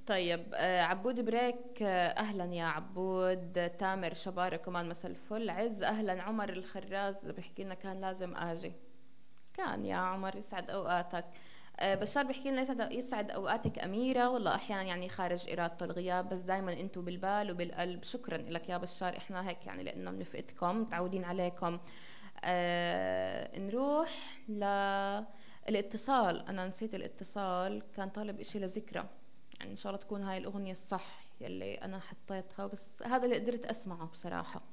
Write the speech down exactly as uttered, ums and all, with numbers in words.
طيب آه، عبود بريك، آه، اهلا يا عبود. تامر شبارة كمان مسا الفل. عز اهلا. عمر الخراز بيحكي لنا كان لازم اجي. كان يا عمر يسعد اوقاتك. آه، بشار بيحكي لنا يسعد يسعد اوقاتك اميره. والله احيانا يعني خارج ارادته الغياب، بس دائما انتم بالبال وبالقلب. شكرا لك يا بشار. احنا هيك يعني لانه بنفقدكم متعودين عليكم. آه نروح للاتصال. انا نسيت الاتصال، كان طالب اشي لذكرى. يعني ان شاء الله تكون هاي الاغنيه الصح يلي انا حطيتها، بس هذا اللي قدرت اسمعه بصراحه.